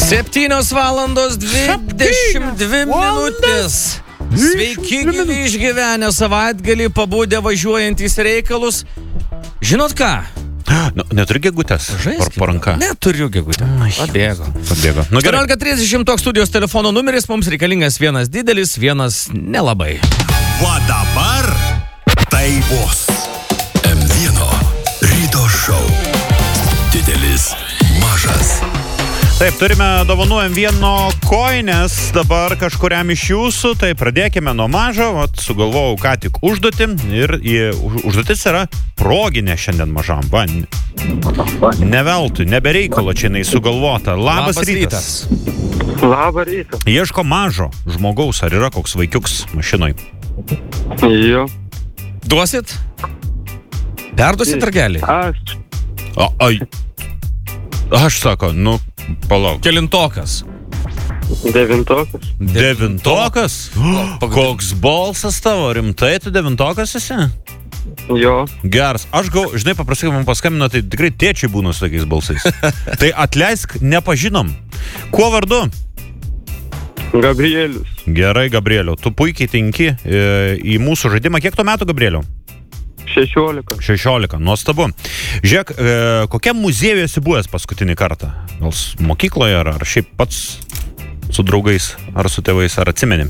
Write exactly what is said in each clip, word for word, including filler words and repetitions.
septynios valandos dvidešimt dvi minutės. Sveiki, gyvi išgyvenę savaitgalį, pabudę važiuojantys reikalus. Žinot ką? Nu, neturi gegutės por, por ranka? Neturiu gegutę. Pabėgo. Pabėgo. Nu, aštuoniolika trisdešimt toks studijos telefono numeris, mums reikalingas vienas didelis, vienas nelabai. O dabar tai bus M vienas ryto šou. Didelis, mažas. Taip, turime dovanų M vienas koinės dabar kažkuriam iš jūsų, tai pradėkime nuo mažo, vat, sugalvojau ką tik užduotį ir užduotis yra proginė šiandien mažam, va, ne veltui, nebereikalo čia jinai sugalvota. Labas, Labas rytas. rytas. Labą rytą. Ieško mažo žmogaus, ar yra koks vaikiuks mašinoj? Jo. Duosit? Perduosit ragelį? Aš. O, ai. Aš sako, nu, palauk. Kelintokas? Devintokas. Devintokas? Koks balsas tavo, rimtai tu devintokas esi? Jo. Geras. Aš gau, žinai, paprastai, man paskambino, tai tikrai tėčiai būna su tokiais balsais. Tai atleisk, nepažinom. Kuo vardu? Gabrielius. Gerai, Gabrieliau. Tu puikiai tinki e, į mūsų žaidimą. Kiek tu metų, Gabrieliau? šešiolika. šešiolika, nuostabu. Žiūrėk, e, kokiam muziejuje esi buvęs paskutinį kartą? Gal mokykloje, ar, ar šiaip pats su draugais, ar su tėvais, ar atsimeni?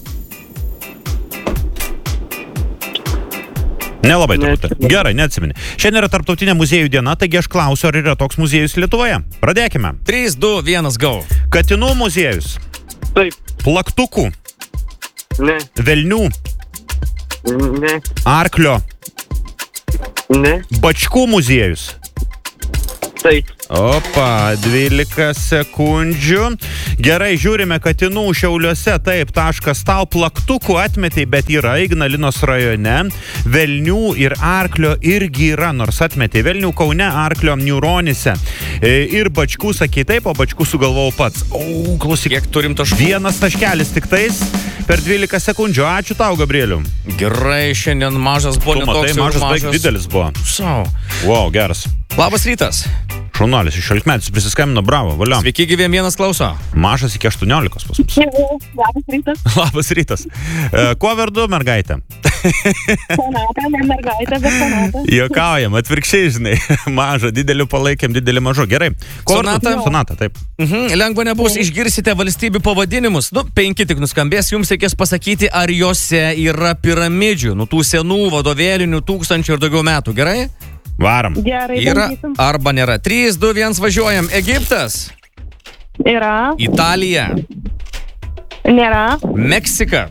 Nelabai turbūt. Gerai, neatsimeni. Šiandien yra tarptautinė muziejų diena, taigi aš klausiu, ar yra toks muziejus Lietuvoje. Pradėkime. trys, du, vienas, go. Katinų muziejus. Taip. Plaktukų. Ne. Velnių. Ne. Arklio. Ne. Bačkų muziejus. Taip. Opa, dvylika sekundžių. Gerai, žiūrime katinų Šiauliuose. Taip, taškas tau, plaktukų atmetei, bet yra Ignalinos rajone. Velnių ir arklio irgi yra, nors atmetei. Velnių Kaune, arklio Niūronyse. Ir bačkų sakei taip, o bačkų sugalvojau pats. O, klausyk, kiek turim taškų? Vienas taškelis tik tais per dvylika sekundžių. Ačiū tau, Gabrieliu. Gerai, šiandien mažas buvo tu matai, netoks jau mažas. mažas. Baig didelis buvo. Sau. Wow, geras. Labas rytas. Šaunuolis, šešiolikmetis prisiskambino, bravo, valio. Sveiki, gyviem vienas klauso. Mažas iki aštuoniolikos pas mus. Labas rytas. Labas rytas. E, kuo vardu, mergaitė? Sonata, ne mergaitė, bet Sonata. Juokaujam, atvirkščiai, žinai. Mažą, dideliu palaikėm, dideliu mažu. Gerai. Kuo Sonata? vardu? Sonata, taip. Mhm, lengva nebus, išgirsite valstybių pavadinimus. Nu, penki tik nuskambės, jums reikės pasakyti, ar jose yra piramidžių, nu tų senų vadovėlinių tūkstančių ir daugiau metų, gerai? Varam. Gerai, Yra bandysim. arba nėra. trys, du, vienas, važiuojam. Egiptas. Yra. Italija. Nėra. Meksika.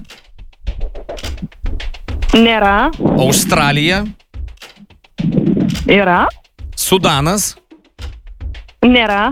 Nėra. Australija. Yra. Sudanas. Nėra.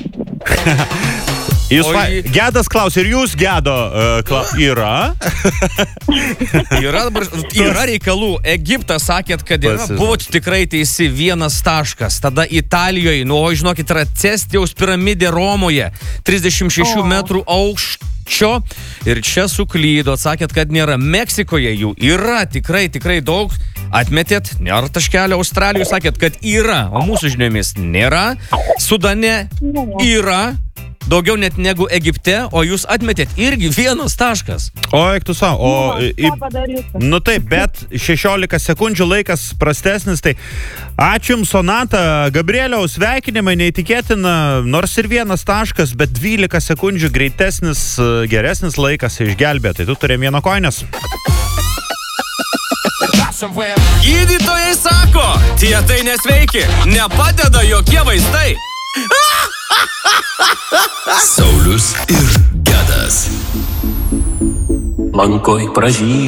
Jūs, O va, į- Gedas klausė, ir jūs, Gedo, uh, kla... yra? Yra, dabar, yra reikalų. Egiptas sakėt, kad yra. Pasižinau. Buvot tikrai teisi, vienas taškas. Tada Italijoje, nu, o žinokit, yra Cestijaus piramidė Romoje. trisdešimt šešių O. metrų aukščio. Ir čia suklydot, sakėt, kad nėra. Meksikoje jų yra tikrai, tikrai daug. Atmetėt, nėra taškelio. Australijoje sakėt, kad yra, o mūsų žiniomis nėra. Sudane yra. Daugiau net negu Egipte, o jūs atmetėt irgi vienas taškas. O, eik tu savo. O, Nu, į... ką padarysi? Nu taip, bet šešiolika sekundžių laikas prastesnis, tai ačiū jums, Sonata. Gabrieliaus sveikinimai, neįtikėtina, nors ir vienas taškas, bet dvylika sekundžių greitesnis, geresnis laikas išgelbė. Tai tu turėjai vieną koinės. Gydytojai sako, tie tai nesveiki, nepadeda jokie vaistai. Saulius ir Gedas. Lankoj pražy